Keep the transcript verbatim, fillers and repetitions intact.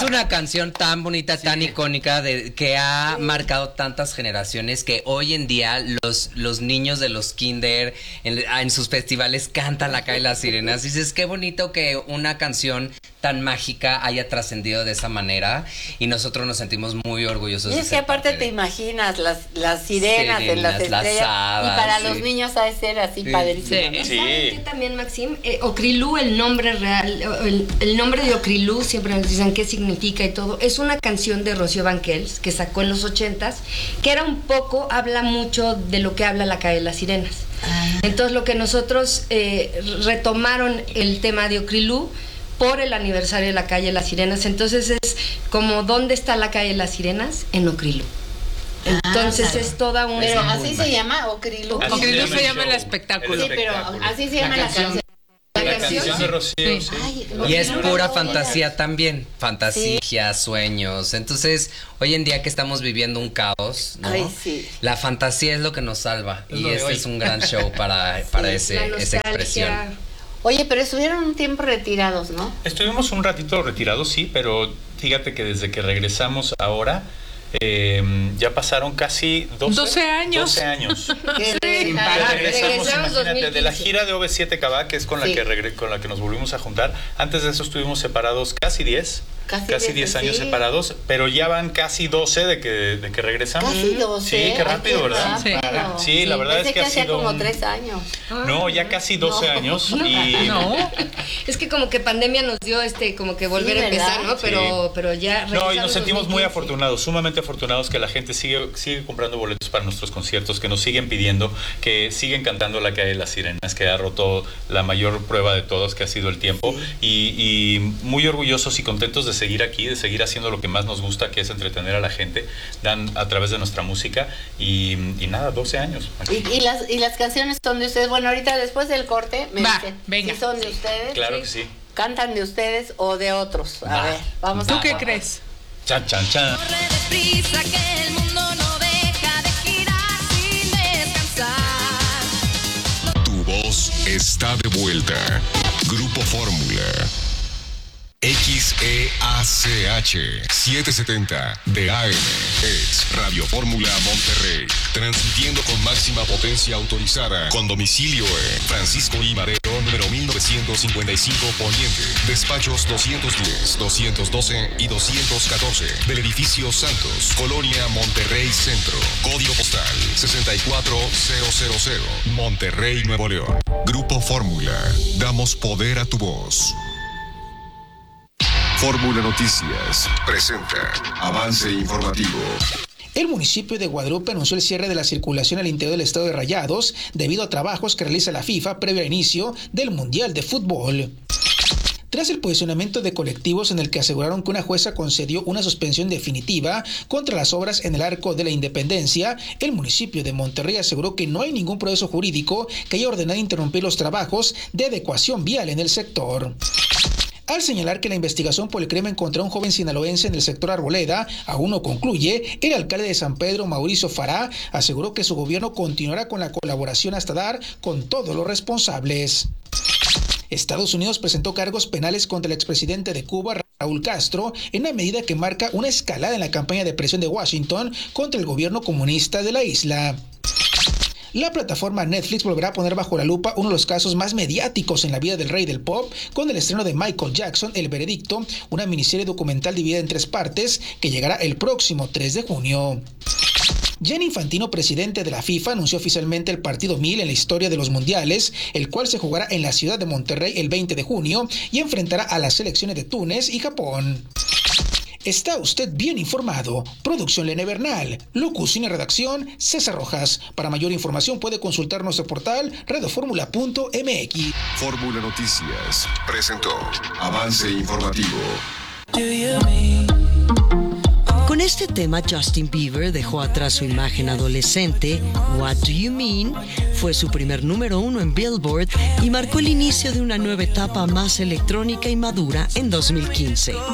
es una canción tan bonita, sí. tan icónica, de, que ha sí. marcado tantas generaciones, que hoy en día los, los niños de los kinder en, en sus festivales cantan La calle de las sirenas. Y dices, qué bonito que una canción tan mágica haya trascendido de esa manera, y nosotros nos sentimos muy orgullosos. Y es de que aparte te imaginas las, las sirenas, sirenas en las estrellas, las hadas, y para sí. los niños ha de ser así sí. padrísimo. Sí. Sí. ¿Saben qué también, Maxim? Eh, Ocrilú, el nombre real, el, el nombre de Ocrilú, siempre nos dicen qué significa y todo, es una canción de Rocío Banquels que sacó en los ochentas, que era un poco, habla mucho de lo que habla La calle de las sirenas. Ah. Entonces lo que nosotros eh, retomaron el tema de Ocrilú por el aniversario de La calle de las sirenas. Entonces es como, ¿dónde está La calle de las sirenas? En Ocrilú. Entonces ah, claro. es toda una... Pero así se llama Ocrilú. Ocrilú se llama el espectáculo. Sí, pero así se llama la canción. La, la canción, canción de Rocío, sí. Sí. Ay, y es pura fantasía también, fantasía, sí. sueños. Entonces, hoy en día que estamos viviendo un caos, ¿no? Ay, sí. La fantasía es lo que nos salva, es y este es un gran show para, sí, para ese, esa expresión. Oye, pero estuvieron un tiempo retirados, ¿no? Estuvimos un ratito retirados, sí, pero fíjate que desde que regresamos ahora, Eh, ya pasaron casi doce años. doce años. Sí, sin parar. Regresamos, imagínate, de la gira de O V siete K, que es con la, sí. que regre- con la que nos volvimos a juntar. Antes de eso estuvimos separados casi diez. Casi, casi diez años sí. separados, pero ya van casi doce de que, de que regresamos. Casi doce. Sí, qué rápido, Ay, qué ¿verdad? Rápido. Sí, sí, la verdad Pensé es que, que ha hacía sido como un... tres años. No, ya casi doce no. años. Y... No. Es que como que pandemia nos dio este como que volver sí, a empezar, ¿no? Pero, sí. pero ya... No, y nos sentimos muy afortunados, sumamente afortunados, que la gente sigue, sigue comprando boletos para nuestros conciertos, que nos siguen pidiendo, que siguen cantando La calle de las sirenas, que ha roto la mayor prueba de todos, que ha sido el tiempo. Sí. Y, y muy orgullosos y contentos de seguir aquí, de seguir haciendo lo que más nos gusta, que es entretener a la gente, dan a través de nuestra música. Y, y nada, doce años. Y, y, las, y las canciones son de ustedes. Bueno, ahorita después del corte me Va, dicen venga. si son de ustedes. Claro ¿sí? que sí. ¿Cantan de ustedes o de otros? A Va. ver, vamos ¿Tú a qué ver. crees? Chan, chan, chan. Corre deprisa que el mundo no deja de girar sin descansar. Tu voz está de vuelta. Grupo Fórmula. X E A C H setecientos setenta de A M, ex Radio Fórmula Monterrey, transmitiendo con máxima potencia autorizada, con domicilio en Francisco I. Madero, número mil novecientos cincuenta y cinco Poniente, despachos doscientos diez, doscientos doce y doscientos catorce, del edificio Santos, Colonia Monterrey Centro, código postal sesenta y cuatro mil, Monterrey, Nuevo León. Grupo Fórmula, damos poder a tu voz. Fórmula Noticias presenta avance informativo. El municipio de Guadalupe anunció el cierre de la circulación al interior del estado de Rayados debido a trabajos que realiza la FIFA previo al inicio del Mundial de Fútbol. Tras el posicionamiento de colectivos en el que aseguraron que una jueza concedió una suspensión definitiva contra las obras en el Arco de la Independencia, el municipio de Monterrey aseguró que no hay ningún proceso jurídico que haya ordenado interrumpir los trabajos de adecuación vial en el sector. Al señalar que la investigación por el crimen contra un joven sinaloense en el sector Arboleda aún no concluye, el alcalde de San Pedro, Mauricio Fará, aseguró que su gobierno continuará con la colaboración hasta dar con todos los responsables. Estados Unidos presentó cargos penales contra el expresidente de Cuba, Raúl Castro, en una medida que marca una escalada en la campaña de presión de Washington contra el gobierno comunista de la isla. La plataforma Netflix volverá a poner bajo la lupa uno de los casos más mediáticos en la vida del rey del pop, con el estreno de Michael Jackson, El Veredicto, una miniserie documental dividida en tres partes que llegará el próximo tres de junio. Gianni Infantino, presidente de la FIFA, anunció oficialmente el partido mil en la historia de los mundiales, el cual se jugará en la ciudad de Monterrey el veinte de junio y enfrentará a las selecciones de Túnez y Japón. Está usted bien informado. Producción Lene Bernal. Locución y redacción César Rojas. Para mayor información puede consultar nuestro portal radioformula punto m x. Fórmula Noticias presentó avance informativo. Con este tema, Justin Bieber dejó atrás su imagen adolescente. What Do You Mean fue su primer número uno en Billboard y marcó el inicio de una nueva etapa más electrónica y madura en dos mil quince.